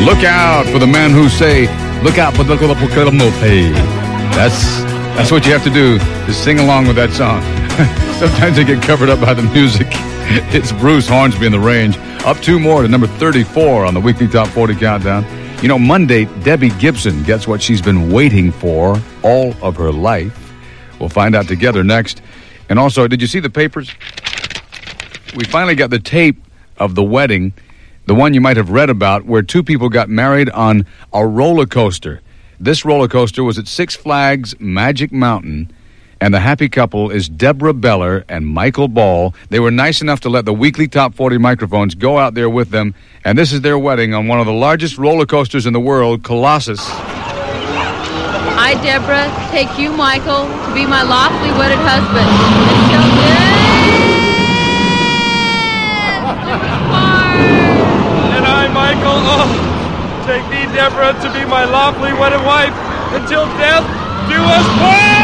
Look out for the men who say, look out for the hey. That's what you have to do, is sing along with that song. Sometimes they get covered up by the music. It's Bruce Hornsby in the Range. Up 2 more to number 34 on the weekly Top 40 Countdown. You know, Monday, Debbie Gibson gets what she's been waiting for all of her life. We'll find out together next. And also, did you see the papers? We finally got the tape of the wedding, the one you might have read about, where 2 people got married on a roller coaster. This roller coaster was at Six Flags Magic Mountain, and the happy couple is Deborah Beller and Michael Ball. They were nice enough to let the weekly Top 40 microphones go out there with them, and this is their wedding on one of the largest roller coasters in the world, Colossus. I, Deborah, take you, Michael, to be my lawfully wedded husband. Until And I, Michael, take thee, Deborah, to be my lawfully wedded wife. Until death do us part!